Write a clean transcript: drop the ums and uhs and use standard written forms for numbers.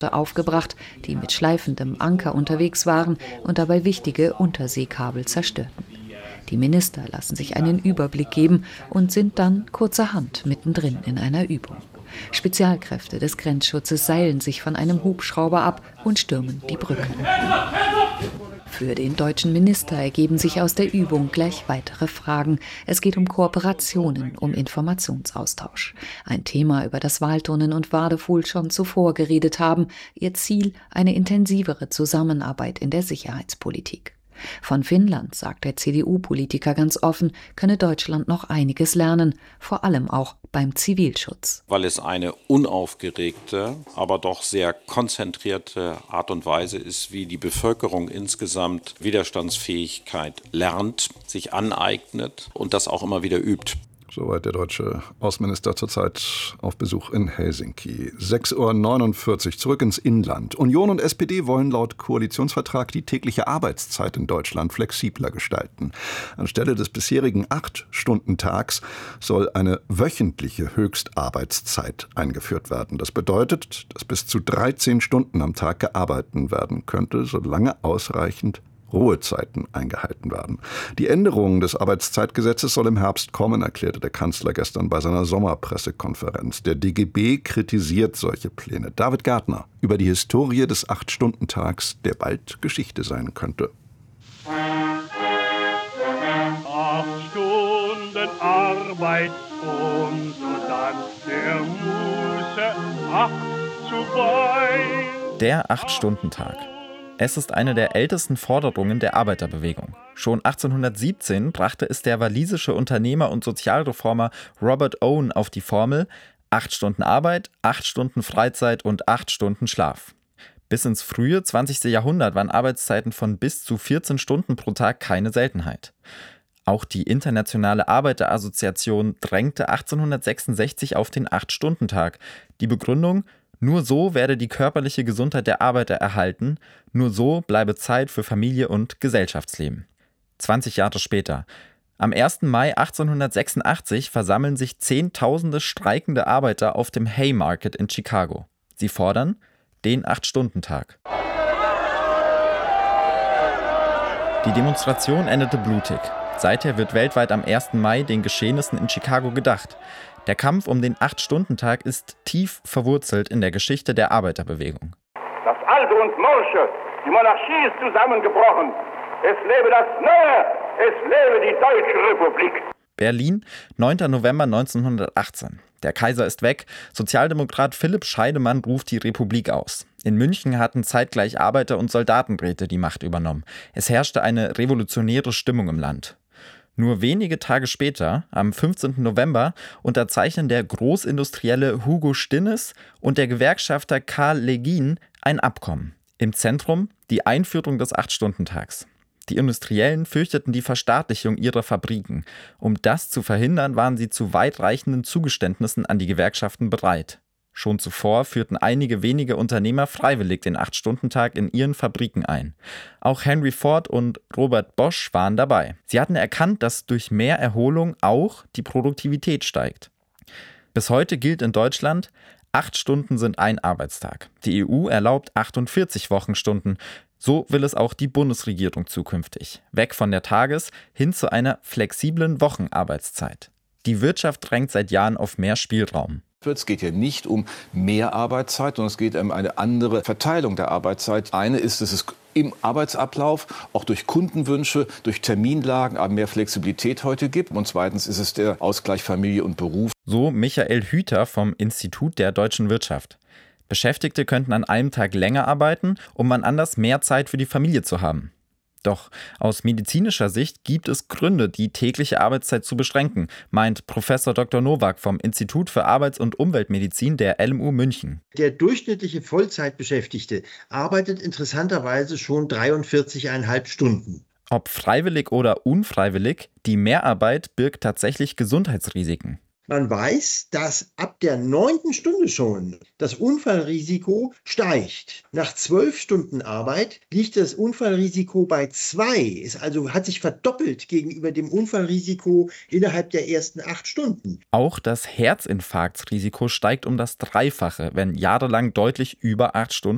aufgebracht, die mit schleifendem Anker unterwegs waren und dabei wichtige Unterseekabel zerstörten. Die Minister lassen sich einen Überblick geben und sind dann kurzerhand mittendrin in einer Übung. Spezialkräfte des Grenzschutzes seilen sich von einem Hubschrauber ab und stürmen die Brücke. Für den deutschen Minister ergeben sich aus der Übung gleich weitere Fragen. Es geht um Kooperationen, um Informationsaustausch. Ein Thema, über das Waltonen und Wadefuhl schon zuvor geredet haben. Ihr Ziel: eine intensivere Zusammenarbeit in der Sicherheitspolitik. Von Finnland, sagt der CDU-Politiker ganz offen, könne Deutschland noch einiges lernen, vor allem auch beim Zivilschutz. Weil es eine unaufgeregte, aber doch sehr konzentrierte Art und Weise ist, wie die Bevölkerung insgesamt Widerstandsfähigkeit lernt, sich aneignet und das auch immer wieder übt. Soweit der deutsche Außenminister zurzeit auf Besuch in Helsinki. 6:49 Uhr, zurück ins Inland. Union und SPD wollen laut Koalitionsvertrag die tägliche Arbeitszeit in Deutschland flexibler gestalten. Anstelle des bisherigen 8-Stunden-Tags soll eine wöchentliche Höchstarbeitszeit eingeführt werden. Das bedeutet, dass bis zu 13 Stunden am Tag gearbeitet werden könnte, solange ausreichend Ruhezeiten eingehalten werden. Die Änderung des Arbeitszeitgesetzes soll im Herbst kommen, erklärte der Kanzler gestern bei seiner Sommerpressekonferenz. Der DGB kritisiert solche Pläne. David Gärtner über die Historie des 8-Stunden-Tags, der bald Geschichte sein könnte. 8 Stunden Arbeit und dann der Muße 8 zu weit. Der 8-Stunden-Tag. Es ist eine der ältesten Forderungen der Arbeiterbewegung. Schon 1817 brachte es der walisische Unternehmer und Sozialreformer Robert Owen auf die Formel: 8 Stunden Arbeit, 8 Stunden Freizeit und 8 Stunden Schlaf. Bis ins frühe 20. Jahrhundert waren Arbeitszeiten von bis zu 14 Stunden pro Tag keine Seltenheit. Auch die Internationale Arbeiterassoziation drängte 1866 auf den 8-Stunden-Tag. Die Begründung: nur so werde die körperliche Gesundheit der Arbeiter erhalten, nur so bleibe Zeit für Familie und Gesellschaftsleben. 20 Jahre später, am 1. Mai 1886, versammeln sich Zehntausende streikende Arbeiter auf dem Haymarket in Chicago. Sie fordern den 8-Stunden-Tag. Die Demonstration endete blutig. Seither wird weltweit am 1. Mai den Geschehnissen in Chicago gedacht. Der Kampf um den 8-Stunden-Tag ist tief verwurzelt in der Geschichte der Arbeiterbewegung. Das Alte und Morsche, die Monarchie ist zusammengebrochen. Es lebe das Neue, es lebe die Deutsche Republik. Berlin, 9. November 1918. Der Kaiser ist weg. Sozialdemokrat Philipp Scheidemann ruft die Republik aus. In München hatten zeitgleich Arbeiter- und Soldatenräte die Macht übernommen. Es herrschte eine revolutionäre Stimmung im Land. Nur wenige Tage später, am 15. November, unterzeichnen der Großindustrielle Hugo Stinnes und der Gewerkschafter Karl Legien ein Abkommen. Im Zentrum die Einführung des 8-Stunden-Tags. Die Industriellen fürchteten die Verstaatlichung ihrer Fabriken. Um das zu verhindern, waren sie zu weitreichenden Zugeständnissen an die Gewerkschaften bereit. Schon zuvor führten einige wenige Unternehmer freiwillig den 8-Stunden-Tag in ihren Fabriken ein. Auch Henry Ford und Robert Bosch waren dabei. Sie hatten erkannt, dass durch mehr Erholung auch die Produktivität steigt. Bis heute gilt in Deutschland: 8 Stunden sind ein Arbeitstag. Die EU erlaubt 48 Wochenstunden. So will es auch die Bundesregierung zukünftig. Weg von der Tages- hin zu einer flexiblen Wochenarbeitszeit. Die Wirtschaft drängt seit Jahren auf mehr Spielraum. Es geht hier nicht um mehr Arbeitszeit, sondern es geht um eine andere Verteilung der Arbeitszeit. Eine ist, dass es im Arbeitsablauf auch durch Kundenwünsche, durch Terminlagen mehr Flexibilität heute gibt. Und zweitens ist es der Ausgleich Familie und Beruf. So Michael Hüter vom Institut der deutschen Wirtschaft. Beschäftigte könnten an einem Tag länger arbeiten, um wann anders mehr Zeit für die Familie zu haben. Doch aus medizinischer Sicht gibt es Gründe, die tägliche Arbeitszeit zu beschränken, meint Professor Dr. Nowak vom Institut für Arbeits- und Umweltmedizin der LMU München. Der durchschnittliche Vollzeitbeschäftigte arbeitet interessanterweise schon 43,5 Stunden. Ob freiwillig oder unfreiwillig, die Mehrarbeit birgt tatsächlich Gesundheitsrisiken. Man weiß, dass ab der 9. Stunde schon das Unfallrisiko steigt. Nach 12 Stunden Arbeit liegt das Unfallrisiko bei 2. Hat sich verdoppelt gegenüber dem Unfallrisiko innerhalb der ersten 8 Stunden. Auch das Herzinfarktrisiko steigt um das Dreifache, wenn jahrelang deutlich über 8 Stunden